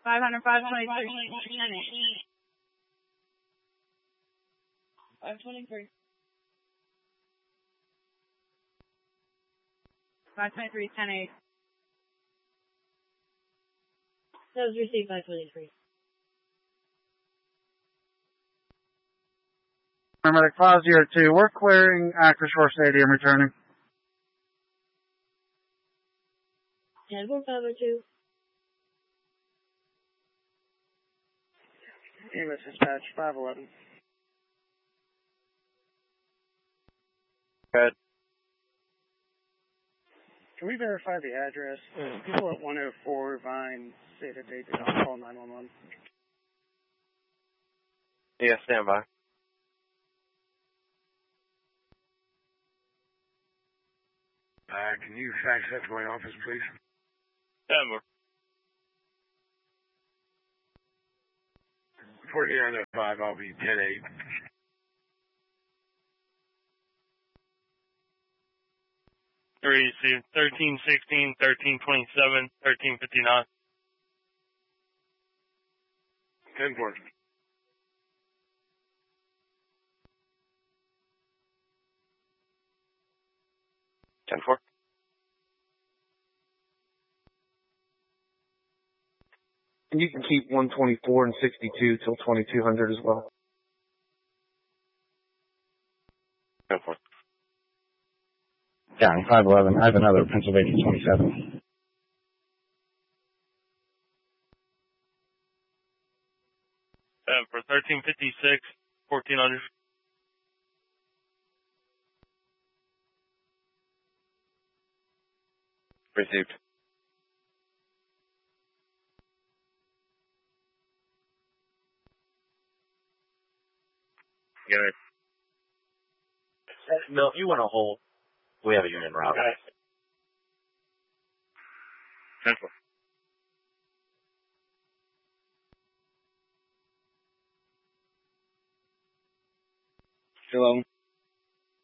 500, 523. 523, 10-8. That was received 523. Paramedic 502, we're clearing Actor Shore Stadium, returning. 10-4, 502. EMS dispatch 511. Good. Can we verify the address? People at 104 Vine say that they did not call 911. Yeah, stand by. Can you fax that to my office, please? Denver. 4905, I'll be 10-8. Received 1316, 1327, 1359. 10-4. And you can keep 124 and 62 till 2200 as well. 10-4. County 511. I have another Pennsylvania 27. For 1356, 1400. Received. Get it. Mill, if you want to hold, we have a unit route. Okay. 10-4. Hello.